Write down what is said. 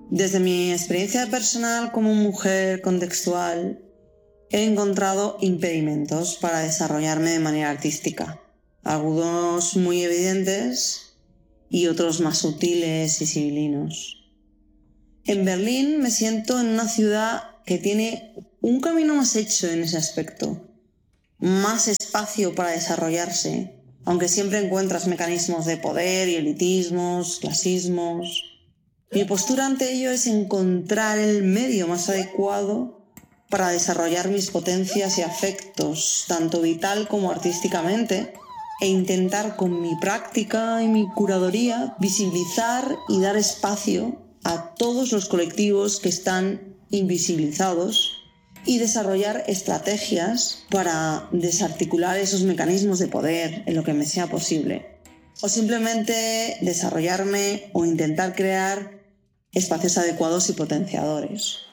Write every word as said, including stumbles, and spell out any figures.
Desde mi experiencia personal como mujer contextual, he encontrado impedimentos para desarrollarme de manera artística. Algunos muy evidentes y otros más sutiles y sibilinos. En Berlín me siento en una ciudad que tiene un camino más hecho en ese aspecto, más espacio para desarrollarse, aunque siempre encuentras mecanismos de poder y elitismos, clasismos. Mi postura ante ello es encontrar el medio más adecuado para desarrollar mis potencias y afectos, tanto vital como artísticamente, e intentar con mi práctica y mi curaduría visibilizar y dar espacio a todos los colectivos que están invisibilizados y desarrollar estrategias para desarticular esos mecanismos de poder en lo que me sea posible. O simplemente desarrollarme o intentar crear espacios adecuados y potenciadores.